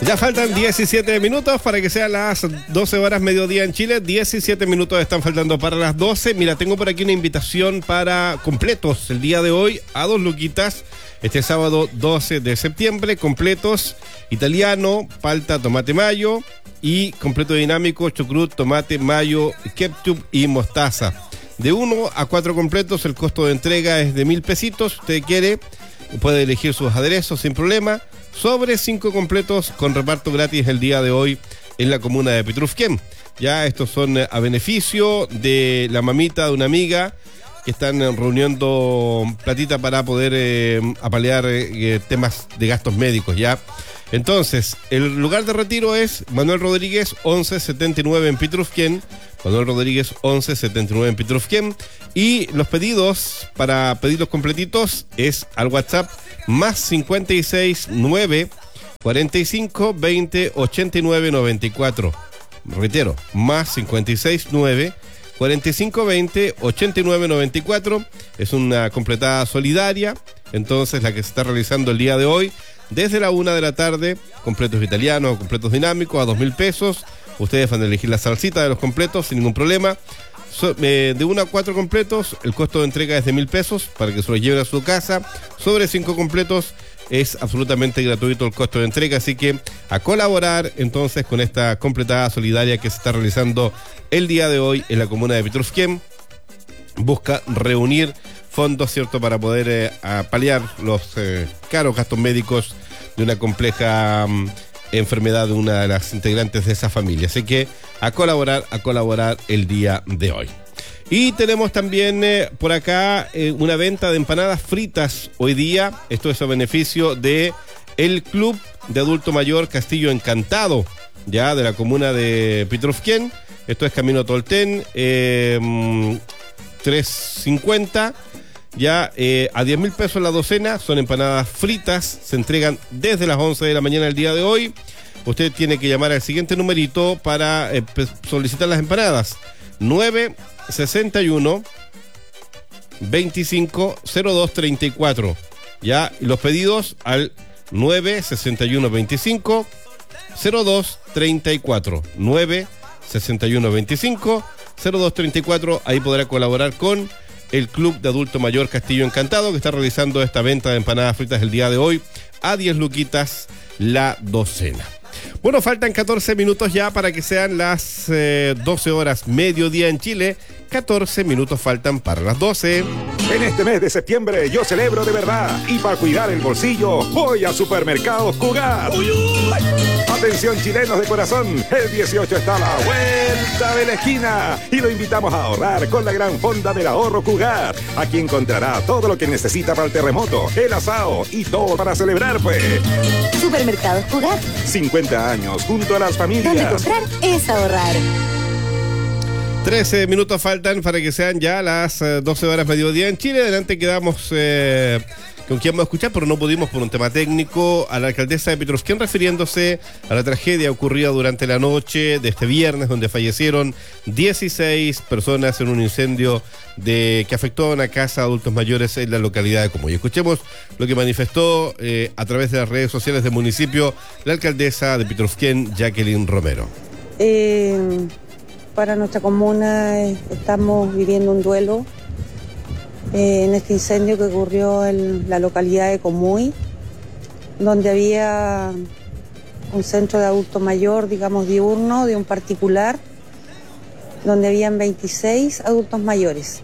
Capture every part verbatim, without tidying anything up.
Ya faltan diecisiete minutos para que sean las doce horas mediodía en Chile. diecisiete minutos están faltando para las doce. Mira, tengo por aquí una invitación para completos el día de hoy a dos luquitas. Este sábado doce de septiembre, completos italiano, palta, tomate, mayo y completo dinámico, chucrut, tomate, mayo, ketchup y mostaza. De uno a cuatro completos, el costo de entrega es de mil pesitos. Si usted quiere, puede elegir sus aderezos sin problema. Sobre cinco completos con reparto gratis el día de hoy en la comuna de Pitrufquén. Ya estos son a beneficio de la mamita de una amiga que están reuniendo platita para poder eh, apalear eh, temas de gastos médicos, ¿ya? Entonces, el lugar de retiro es Manuel Rodríguez once setenta y nueve en Pitrufquén. Manuel Rodríguez once setenta y nueve en Pitrufquén. Y los pedidos, para pedir los completitos, es al WhatsApp más cincuenta y seis nueve cuarenta y cinco veinte ochenta y nueve noventa y cuatro. Reitero, más cincuenta y seis nueve cuarenta y cinco veinte ochenta y nueve noventa y cuatro. Es una completada solidaria, entonces la que se está realizando el día de hoy desde la una de la tarde, completos italianos o completos dinámicos a dos mil pesos. Ustedes van a elegir la salsita de los completos sin ningún problema. So, eh, de uno a cuatro completos, el costo de entrega es de mil pesos para que se los lleven a su casa. Sobre cinco completos es absolutamente gratuito el costo de entrega, así que a colaborar entonces con esta completada solidaria que se está realizando el día de hoy en la comuna de Pitrufquén. Busca reunir fondos, ¿cierto?, para poder eh, paliar los eh, caros gastos médicos de una compleja um, enfermedad de una de las integrantes de esa familia. Así que a colaborar, a colaborar el día de hoy. Y tenemos también eh, por acá eh, una venta de empanadas fritas hoy día. Esto es a beneficio de el Club de Adulto Mayor Castillo Encantado, ya de la comuna de Pitrufquén. Esto es Camino Tolten, eh, tres cincuenta. Ya eh, a diez mil pesos la docena, son empanadas fritas, se entregan desde las once de la mañana del día de hoy. Usted tiene que llamar al siguiente numerito para eh, solicitar las empanadas: nueve sesenta y uno veinticinco cero dos treinta y cuatro. Ya, y los pedidos al nueve sesenta y uno veinticinco cero dos treinta y cuatro. nueve sesenta y uno veinticinco cero dos treinta y cuatro. Ahí podrá colaborar con el Club de Adulto Mayor Castillo Encantado, que está realizando esta venta de empanadas fritas el día de hoy a diez luquitas la docena. Bueno, faltan catorce minutos ya para que sean las eh, doce horas mediodía en Chile. catorce minutos faltan para las doce. En este mes de septiembre yo celebro de verdad, y para cuidar el bolsillo voy a Supermercados Cugat. ¡Uy, uy! Atención, chilenos de corazón, el dieciocho está a la vuelta de la esquina y lo invitamos a ahorrar con la gran fonda del ahorro Cugat. Aquí encontrará todo lo que necesita para el terremoto, el asado y todo para celebrar, pues. Supermercados Cugat. cincuenta años junto a las familias. Donde comprar es ahorrar. trece minutos faltan para que sean ya las eh, doce horas mediodía en Chile. Adelante quedamos eh, con quien vamos a escuchar, pero no pudimos por un tema técnico, a la alcaldesa de Pitrufquén, refiriéndose a la tragedia ocurrida durante la noche de este viernes, donde fallecieron dieciséis personas en un incendio de que afectó a una casa de adultos mayores en la localidad de Comuy. Escuchemos lo que manifestó eh, a través de las redes sociales del municipio la alcaldesa de Pitrufquén, Jacqueline Romero. Eh... Para nuestra comuna eh, estamos viviendo un duelo eh, en este incendio que ocurrió en la localidad de Comuy, donde había un centro de adulto mayor, digamos diurno, de un particular, donde habían veintiséis adultos mayores.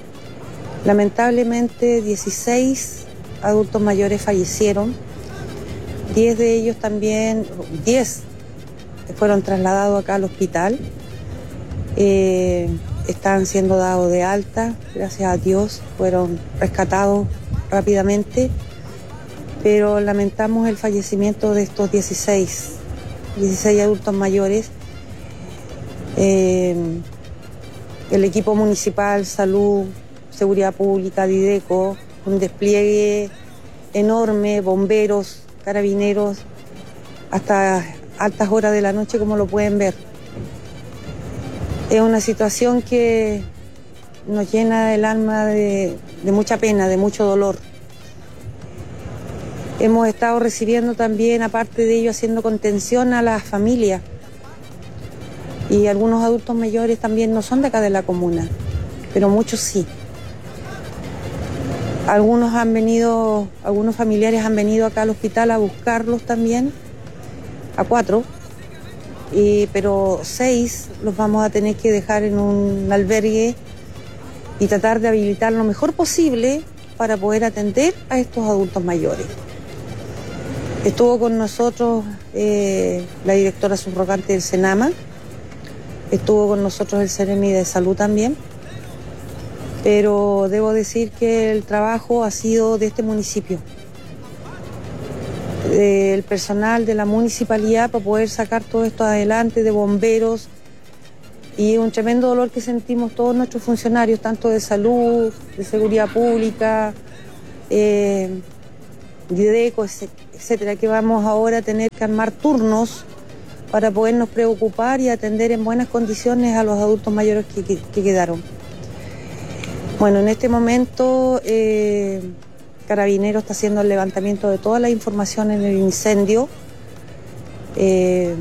Lamentablemente dieciséis adultos mayores fallecieron, diez de ellos también, diez fueron trasladados acá al hospital. Eh, están siendo dados de alta, gracias a Dios, fueron rescatados rápidamente, pero lamentamos el fallecimiento de estos dieciséis, dieciséis adultos mayores. Eh, el equipo municipal, salud, seguridad pública, Dideco, un despliegue enorme, bomberos, carabineros, hasta altas horas de la noche, como lo pueden ver. Es una situación que nos llena el alma de, de mucha pena, de mucho dolor. Hemos estado recibiendo también, aparte de ello, haciendo contención a las familias. Y algunos adultos mayores también no son de acá de la comuna, pero muchos sí. Algunos han venido, algunos familiares han venido acá al hospital a buscarlos también, a cuatro, y, pero seis los vamos a tener que dejar en un albergue y tratar de habilitar lo mejor posible para poder atender a estos adultos mayores. Estuvo con nosotros eh, la directora subrogante del Senama, estuvo con nosotros el Seremi de Salud también, pero debo decir que el trabajo ha sido de este municipio, del personal de la municipalidad para poder sacar todo esto adelante, de bomberos, y un tremendo dolor que sentimos todos nuestros funcionarios, tanto de salud, de seguridad pública, eh, Dideco, etcétera, que vamos ahora a tener que armar turnos para podernos preocupar y atender en buenas condiciones a los adultos mayores que, que, que quedaron. Bueno, en este momento eh, Carabineros está haciendo el levantamiento de toda la información en el incendio. Eh,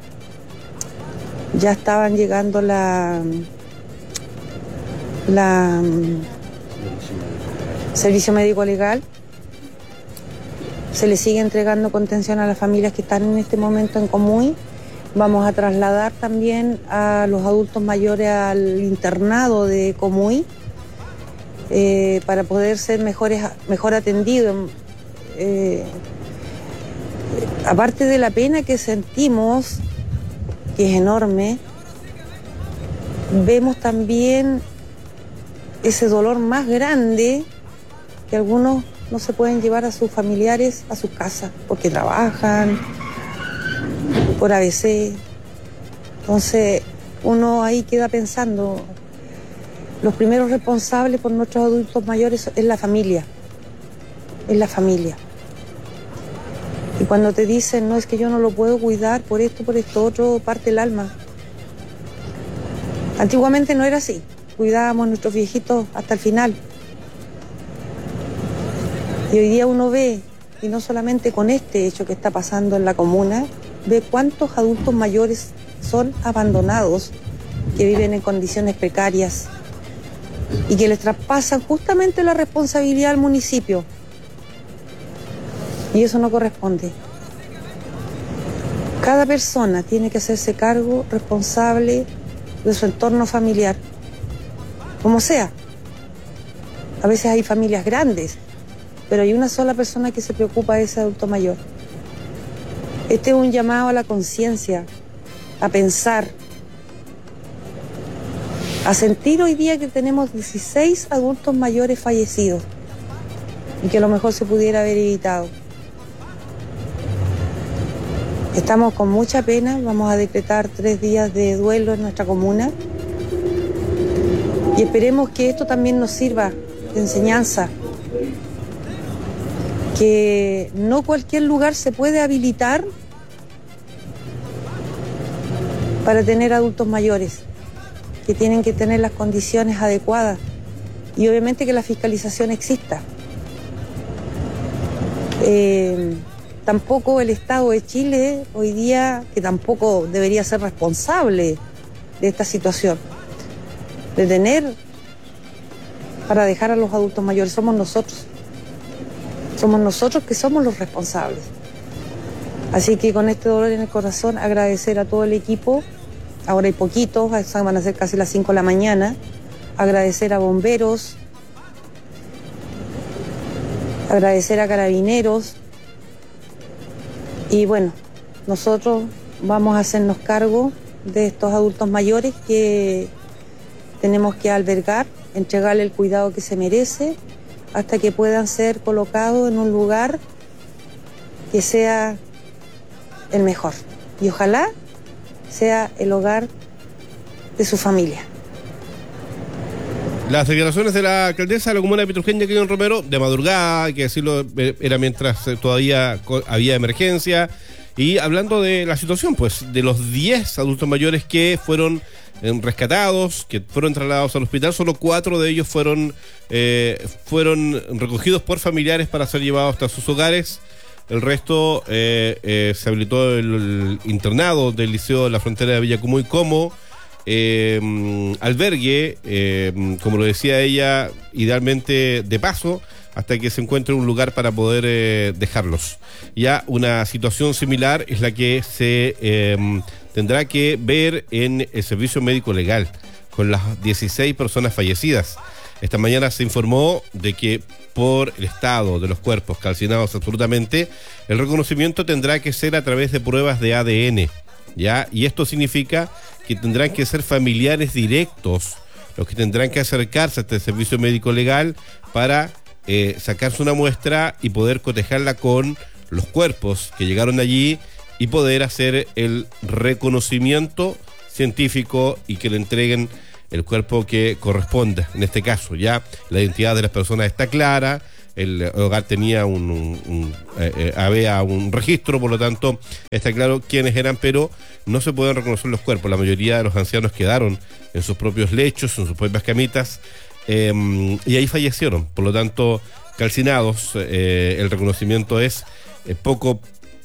ya estaban llegando la, la Servicio Médico Legal. Se le sigue entregando contención a las familias que están en este momento en Comuy. Vamos a trasladar también a los adultos mayores al internado de Comuy eh, para poder ser mejores, mejor atendidos. Eh, aparte de la pena que sentimos, que es enorme, vemos también ese dolor más grande que algunos no se pueden llevar a sus familiares a sus casas porque trabajan por A B C. Entonces uno ahí queda pensando, los primeros responsables por nuestros adultos mayores es la familia, es la familia. Y cuando te dicen, no, es que yo no lo puedo cuidar por esto, por esto otro, parte el alma. Antiguamente no era así, cuidábamos a nuestros viejitos hasta el final. Y hoy día uno ve, y no solamente con este hecho que está pasando en la comuna, ve cuántos adultos mayores son abandonados, que viven en condiciones precarias y que les traspasan justamente la responsabilidad al municipio. Y eso no corresponde. Cada persona tiene que hacerse cargo responsable de su entorno familiar, como sea. A veces hay familias grandes, pero hay una sola persona que se preocupa de ese adulto mayor. Este es un llamado a la conciencia, a pensar, a sentir hoy día que tenemos dieciséis adultos mayores fallecidos y que a lo mejor se pudiera haber evitado. Estamos con mucha pena, vamos a decretar tres días de duelo en nuestra comuna y esperemos que esto también nos sirva de enseñanza, que no cualquier lugar se puede habilitar para tener adultos mayores, que tienen que tener las condiciones adecuadas y obviamente que la fiscalización exista. Eh, tampoco el Estado de Chile hoy día, que tampoco debería ser responsable de esta situación, de tener para dejar a los adultos mayores, somos nosotros. Somos nosotros que somos los responsables. Así que con este dolor en el corazón, agradecer a todo el equipo. Ahora hay poquitos, van a ser casi las cinco de la mañana. Agradecer a bomberos, agradecer a carabineros. Y bueno, nosotros vamos a hacernos cargo de estos adultos mayores que tenemos que albergar, entregarle el cuidado que se merece, hasta que puedan ser colocados en un lugar que sea el mejor. Y ojalá sea el hogar de su familia. Las declaraciones de la alcaldesa de la comuna de Pitrujén, Jacqueline Romero, de madrugada, hay que decirlo, era mientras todavía había emergencia, y hablando de la situación, pues, de los diez adultos mayores que fueron rescatados, que fueron trasladados al hospital, solo cuatro de ellos fueron, eh, fueron recogidos por familiares para ser llevados hasta sus hogares. El resto eh, eh, se habilitó el, el internado del Liceo de la Frontera de Villacumoy como eh, albergue, eh, como lo decía ella, idealmente de paso, hasta que se encuentre un lugar para poder eh, dejarlos. Ya una situación similar es la que se eh, tendrá que ver en el servicio médico legal, con las dieciséis personas fallecidas. Esta mañana se informó de que por el estado de los cuerpos calcinados absolutamente, el reconocimiento tendrá que ser a través de pruebas de A D N, ¿ya? Y esto significa que tendrán que ser familiares directos los que tendrán que acercarse a este servicio médico legal para eh, sacarse una muestra y poder cotejarla con los cuerpos que llegaron allí y poder hacer el reconocimiento científico y que le entreguen el cuerpo que corresponda. En este caso, ya la identidad de las personas está clara, el hogar tenía un, un, un eh, había un registro, por lo tanto está claro quiénes eran, pero no se pueden reconocer los cuerpos. La mayoría de los ancianos quedaron en sus propios lechos, en sus propias camitas, eh, y ahí fallecieron. Por lo tanto, calcinados, eh, el reconocimiento es eh, poco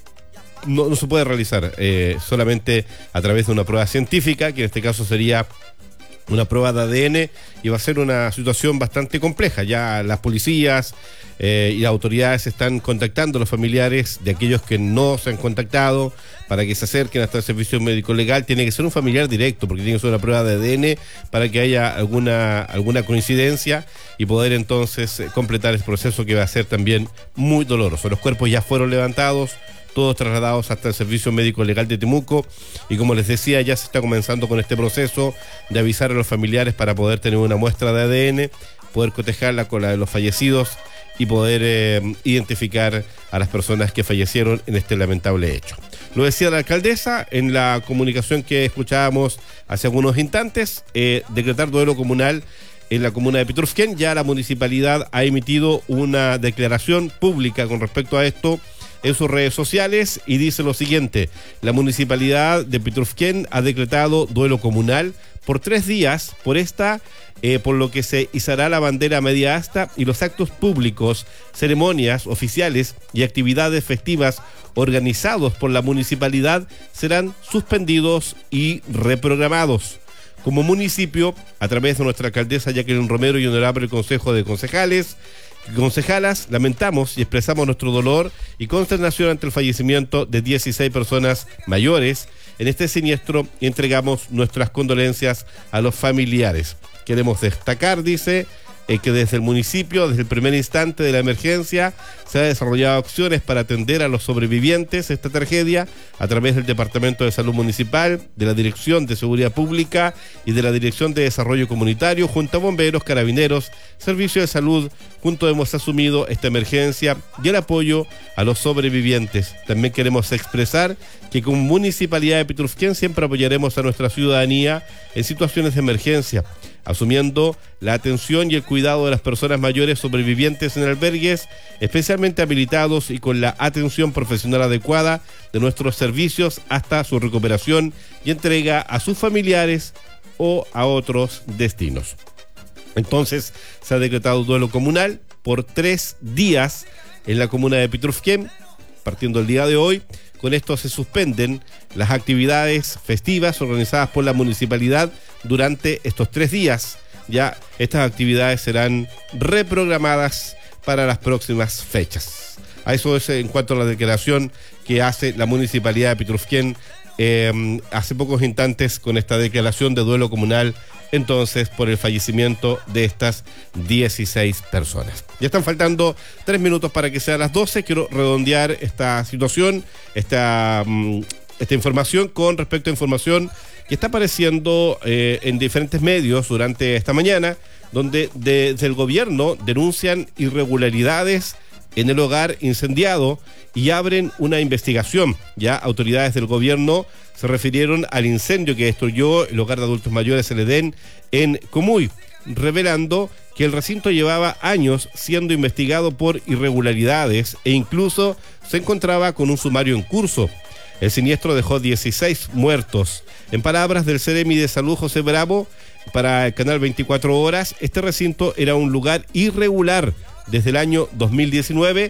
no, no se puede realizar eh, solamente a través de una prueba científica, que en este caso sería una prueba de A D N, y va a ser una situación bastante compleja. Ya las policías eh, y las autoridades están contactando a los familiares de aquellos que no se han contactado para que se acerquen hasta el servicio médico legal. Tiene que ser un familiar directo, porque tiene que ser una prueba de A D N para que haya alguna, alguna coincidencia y poder entonces eh, completar el proceso, que va a ser también muy doloroso. Los cuerpos ya fueron levantados, todos trasladados hasta el Servicio Médico Legal de Temuco, y como les decía, ya se está comenzando con este proceso de avisar a los familiares para poder tener una muestra de A D N, poder cotejarla con la de los fallecidos y poder eh, identificar a las personas que fallecieron en este lamentable hecho. Lo decía la alcaldesa en la comunicación que escuchábamos hace algunos instantes, eh, decretar duelo comunal en la comuna de Pitrufquén. Ya la municipalidad ha emitido una declaración pública con respecto a esto en sus redes sociales, y dice lo siguiente: la municipalidad de Pitrufquén ha decretado duelo comunal por tres días por esta, eh, por lo que se izará la bandera media asta y los actos públicos, ceremonias oficiales y actividades festivas organizados por la municipalidad serán suspendidos y reprogramados. Como municipio, a través de nuestra alcaldesa Jacqueline Romero y honorable Consejo de Concejales, Concejalas, lamentamos y expresamos nuestro dolor y consternación ante el fallecimiento de dieciséis personas mayores en este siniestro, y entregamos nuestras condolencias a los familiares. Queremos destacar, dice, eh, que desde el municipio, desde el primer instante de la emergencia, se han desarrollado acciones para atender a los sobrevivientes de esta tragedia a través del Departamento de Salud Municipal, de la Dirección de Seguridad Pública y de la Dirección de Desarrollo Comunitario, junto a bomberos, carabineros, Servicio de Salud. Juntos hemos asumido esta emergencia y el apoyo a los sobrevivientes. También queremos expresar que como Municipalidad de Pitrufquén siempre apoyaremos a nuestra ciudadanía en situaciones de emergencia, asumiendo la atención y el cuidado de las personas mayores sobrevivientes en albergues especialmente habilitados y con la atención profesional adecuada de nuestros servicios hasta su recuperación y entrega a sus familiares o a otros destinos. Entonces, se ha decretado duelo comunal por tres días en la comuna de Pitrufquén, partiendo el día de hoy. Con esto se suspenden las actividades festivas organizadas por la municipalidad durante estos tres días. Ya estas actividades serán reprogramadas para las próximas fechas. A eso es en cuanto a la declaración que hace la municipalidad de Pitrufquén eh, hace pocos instantes, con esta declaración de duelo comunal entonces por el fallecimiento de estas dieciséis personas. Ya están faltando tres minutos para que sean las doce. Quiero redondear esta situación, esta, esta información con respecto a información que está apareciendo eh, en diferentes medios durante esta mañana, donde desde el gobierno denuncian irregularidades en el hogar incendiado y abren una investigación. Ya autoridades del gobierno se refirieron al incendio que destruyó el hogar de adultos mayores El Edén en Comuy, revelando que el recinto llevaba años siendo investigado por irregularidades e incluso se encontraba con un sumario en curso. El siniestro dejó dieciséis muertos. En palabras del Seremi de Salud José Bravo para el canal veinticuatro horas, este recinto era un lugar irregular. Desde el año dos mil diecinueve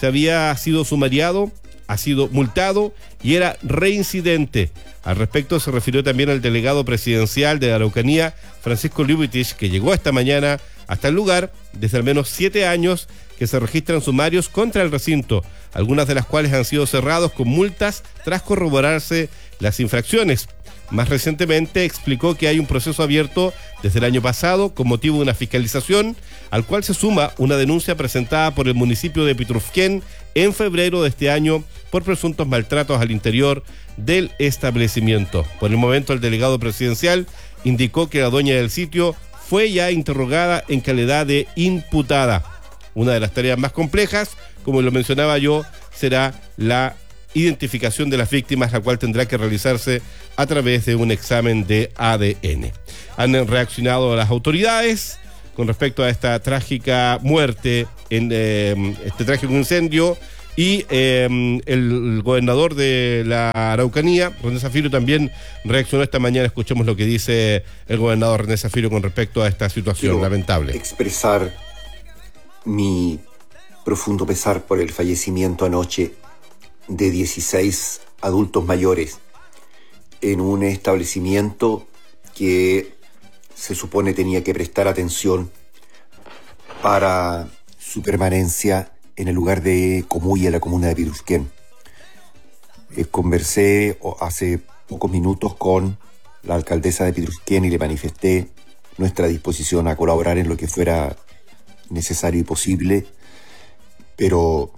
se había sido sumariado, ha sido multado y era reincidente. Al respecto se refirió también al delegado presidencial de Araucanía, Francisco Ljubitich, que llegó esta mañana hasta el lugar desde al menos siete años que se registran sumarios contra el recinto, algunas de las cuales han sido cerrados con multas tras corroborarse las infracciones. Más recientemente explicó que hay un proceso abierto desde el año pasado con motivo de una fiscalización, al cual se suma una denuncia presentada por el municipio de Pitrufquén en febrero de este año por presuntos maltratos al interior del establecimiento. Por el momento, el delegado presidencial indicó que la dueña del sitio fue ya interrogada en calidad de imputada. Una de las tareas más complejas, como lo mencionaba yo, será la identificación de las víctimas, la cual tendrá que realizarse a través de un examen de A D N. Han reaccionado las autoridades con respecto a esta trágica muerte, en eh, este trágico incendio, y eh, el gobernador de la Araucanía, René Zafiro, también reaccionó esta mañana. Escuchemos lo que dice el gobernador René Zafiro con respecto a esta situación Quiero lamentable. Expresar mi profundo pesar por el fallecimiento anoche de dieciséis adultos mayores en un establecimiento que se supone tenía que prestar atención para su permanencia en el lugar de Comuy, en la comuna de Pitrufquén. Eh, conversé hace pocos minutos con la alcaldesa de Pitrufquén y le manifesté nuestra disposición a colaborar en lo que fuera necesario y posible, pero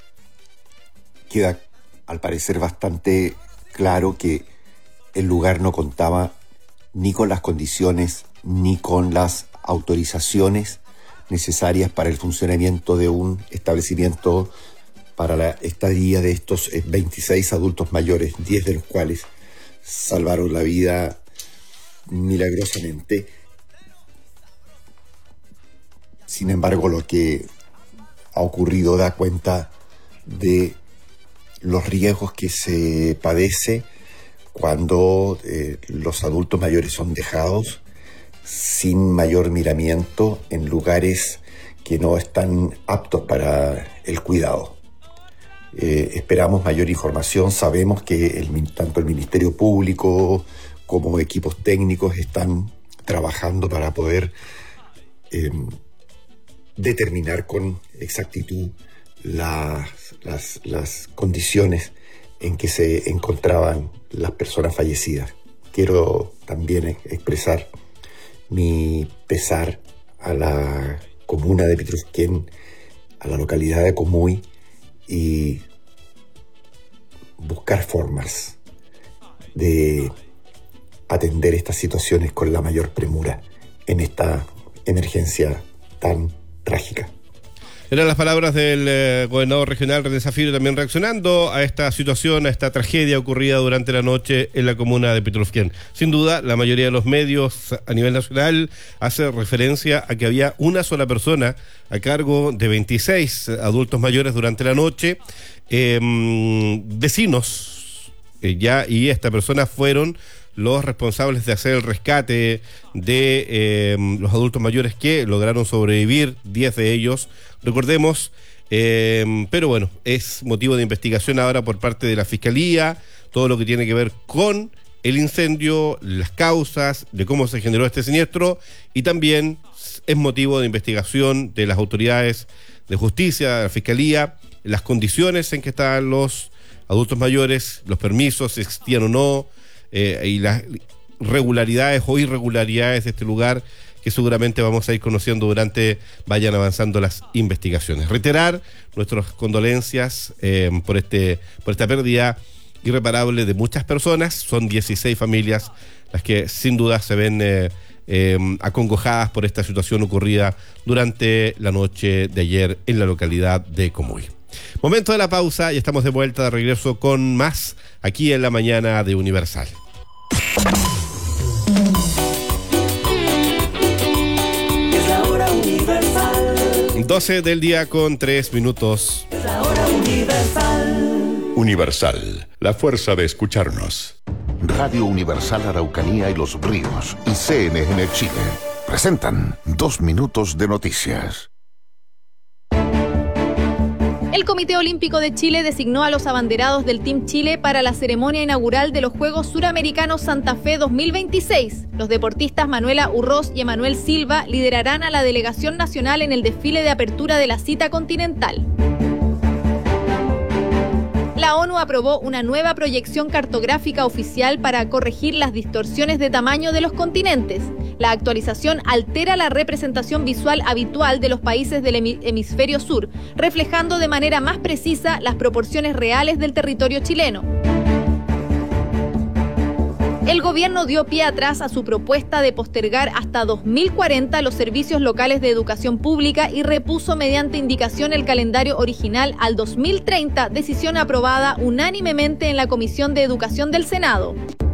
queda al parecer bastante claro que el lugar no contaba ni con las condiciones ni con las autorizaciones necesarias para el funcionamiento de un establecimiento para la estadía de estos veintiséis adultos mayores, diez de los cuales salvaron la vida milagrosamente. Sin embargo, lo que ha ocurrido da cuenta de los riesgos que se padece cuando eh, los adultos mayores son dejados sin mayor miramiento en lugares que no están aptos para el cuidado. Eh, esperamos mayor información. Sabemos que el, tanto el Ministerio Público como equipos técnicos están trabajando para poder eh, determinar con exactitud las, las, las condiciones en que se encontraban las personas fallecidas. Quiero también expresar mi pesar a la comuna de Pitrufquén, a la localidad de Comuy, y buscar formas de atender estas situaciones con la mayor premura en esta emergencia tan trágica. Eran las palabras del eh, gobernador regional René Zafiro, también reaccionando a esta situación, a esta tragedia ocurrida durante la noche en la comuna de Pitrufquén. Sin duda, la mayoría de los medios a nivel nacional hace referencia a que había una sola persona a cargo de veintiséis adultos mayores durante la noche, eh, vecinos, eh, ya, y esta persona fueron los responsables de hacer el rescate de eh, los adultos mayores que lograron sobrevivir, diez de ellos, recordemos, eh, pero bueno, es motivo de investigación ahora por parte de la Fiscalía, todo lo que tiene que ver con el incendio, las causas de cómo se generó este siniestro, y también es motivo de investigación de las autoridades de justicia, de la Fiscalía, las condiciones en que estaban los adultos mayores, los permisos, si existían o no, Eh, y las regularidades o irregularidades de este lugar, que seguramente vamos a ir conociendo durante vayan avanzando las investigaciones. Reiterar nuestras condolencias eh, por este por esta pérdida irreparable de muchas personas. Son dieciséis familias las que sin duda se ven eh, eh, acongojadas por esta situación ocurrida durante la noche de ayer en la localidad de Comuy. Momento de la pausa y estamos de vuelta, de regreso con más aquí en la mañana de Universal. Es la hora Universal. doce del día con tres minutos. Es la hora Universal. Universal, la fuerza de escucharnos. Radio Universal Araucanía y Los Ríos y C N N Chile presentan Dos Minutos de Noticias. El Comité Olímpico de Chile designó a los abanderados del Team Chile para la ceremonia inaugural de los Juegos Suramericanos Santa Fe dos mil veintiséis. Los deportistas Manuela Urroz y Emanuel Silva liderarán a la delegación nacional en el desfile de apertura de la cita continental. La ONU aprobó una nueva proyección cartográfica oficial para corregir las distorsiones de tamaño de los continentes. La actualización altera la representación visual habitual de los países del hemisferio sur, reflejando de manera más precisa las proporciones reales del territorio chileno. El gobierno dio pie atrás a su propuesta de postergar hasta dos mil cuarenta los servicios locales de educación pública y repuso mediante indicación el calendario original al dos mil treinta, decisión aprobada unánimemente en la Comisión de Educación del Senado.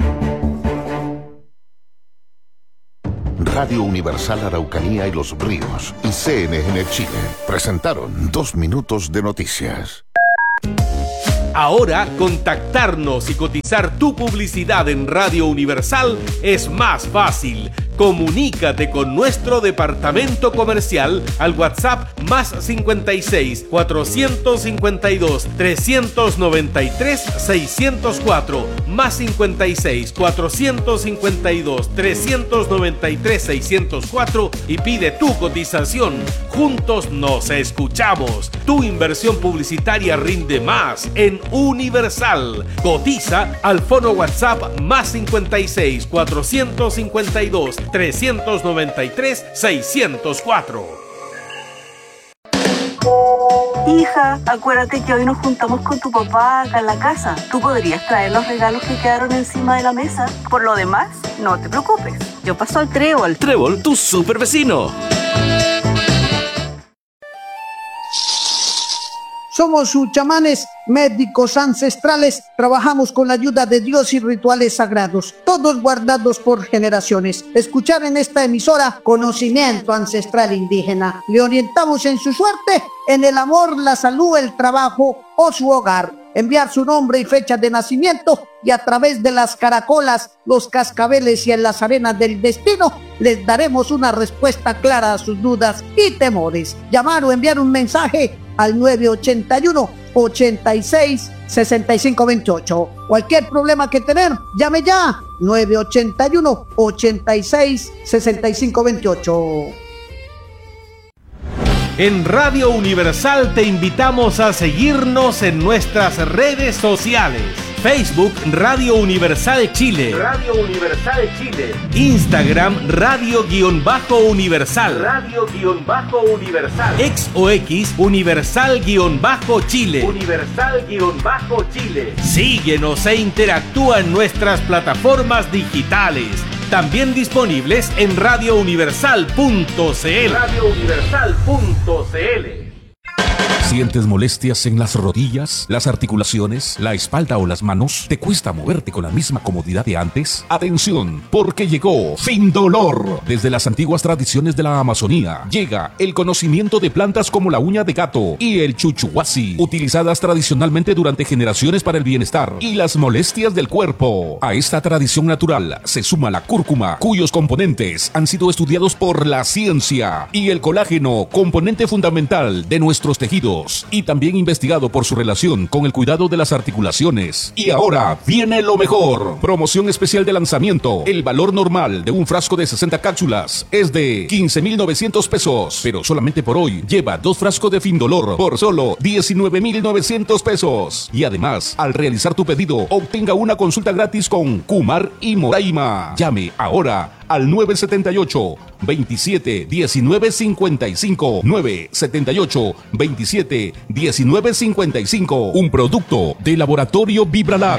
Radio Universal Araucanía y Los Ríos y C N N Chile presentaron Dos Minutos de Noticias. Ahora, contactarnos y cotizar tu publicidad en Radio Universal es más fácil. Comunícate con nuestro departamento comercial al WhatsApp más cincuenta y seis, cuatrocientos cincuenta y dos, trescientos noventa y tres, seiscientos cuatro, más cincuenta y seis, cuatrocientos cincuenta y dos, trescientos noventa y tres, seiscientos cuatro y pide tu cotización. Juntos nos escuchamos. Tu inversión publicitaria rinde más en Universal. Cotiza al fono WhatsApp más cincuenta y seis, cuatrocientos cincuenta y dos, trescientos noventa y tres, seiscientos cuatro. Hija, acuérdate que hoy nos juntamos con tu papá acá en la casa. Tú podrías traer los regalos que quedaron encima de la mesa. Por lo demás, no te preocupes. Yo paso al Trébol. Trébol, tu super vecino. Somos sus chamanes, médicos ancestrales, trabajamos con la ayuda de Dios y rituales sagrados, todos guardados por generaciones. Escuchar en esta emisora conocimiento ancestral indígena. Le orientamos en su suerte, en el amor, la salud, el trabajo o su hogar. Enviar su nombre y fecha de nacimiento y a través de las caracolas, los cascabeles y en las arenas del destino les daremos una respuesta clara a sus dudas y temores. Llamar o enviar un mensaje al nueve ochenta y uno, ochenta y seis, sesenta y cinco veintiocho. Cualquier problema que tener, llame ya nueve ochenta y uno, ochenta y seis, sesenta y cinco veintiocho. En Radio Universal te invitamos a seguirnos en nuestras redes sociales. Facebook Radio Universal Chile. Radio Universal Chile. Instagram Radio-Universal. Radio-Universal. Ex o X Universal-Chile. Universal-Chile. Síguenos e interactúa en nuestras plataformas digitales. También disponibles en radio universal punto c l. radio universal punto c l. ¿Sientes molestias en las rodillas, las articulaciones, la espalda o las manos? ¿Te cuesta moverte con la misma comodidad de antes? Atención, porque llegó Findolor. Desde las antiguas tradiciones de la Amazonía llega el conocimiento de plantas como la uña de gato y el chuchuhuasi, utilizadas tradicionalmente durante generaciones para el bienestar y las molestias del cuerpo. A esta tradición natural se suma la cúrcuma, cuyos componentes han sido estudiados por la ciencia, y el colágeno, componente fundamental de nuestros tejidos, y también investigado por su relación con el cuidado de las articulaciones. Y ahora viene lo mejor. Promoción especial de lanzamiento. El valor normal de un frasco de sesenta cápsulas es de quince mil novecientos pesos, pero solamente por hoy lleva dos frascos de Findolor por solo diecinueve mil novecientos pesos. Y además, al realizar tu pedido, obtenga una consulta gratis con Kumar y Moraima. Llame ahora al nueve setenta y ocho, veintisiete, diecinueve cincuenta y cinco, nueve setenta y ocho, veintisiete, diecinueve cincuenta y cinco. Un producto de Laboratorio Vibralab.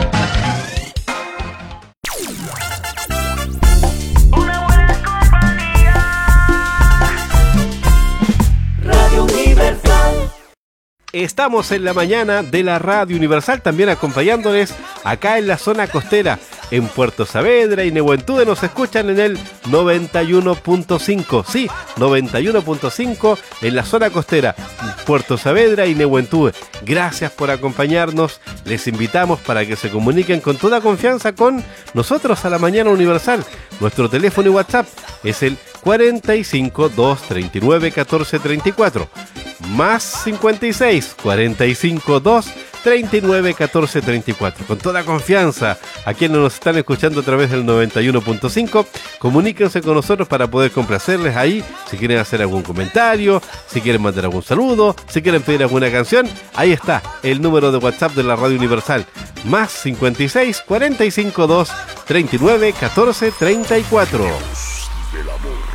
Radio Universal. Estamos en la mañana de la Radio Universal, también acompañándoles acá en la zona costera. En Puerto Saavedra y Nehuentude nos escuchan en el noventa y uno punto cinco. Sí, noventa y uno punto cinco en la zona costera, Puerto Saavedra y Nehuentude. Gracias por acompañarnos. Les invitamos para que se comuniquen con toda confianza con nosotros a la mañana Universal. Nuestro teléfono y WhatsApp es el cuarenta y cinco, doscientos treinta y nueve, catorce treinta y cuatro. más cincuenta y seis, cuarenta y cinco, dos, treinta y nueve, catorce, treinta y cuatro. Con toda confianza, a quienes nos están escuchando a través del noventa y uno punto cinco, comuníquense con nosotros para poder complacerles ahí. Si quieren hacer algún comentario, si quieren mandar algún saludo, si quieren pedir alguna canción, ahí está el número de WhatsApp de la Radio Universal, más cincuenta y seis, cuarenta y cinco, dos, treinta y nueve, catorce, treinta y cuatro. Del amor.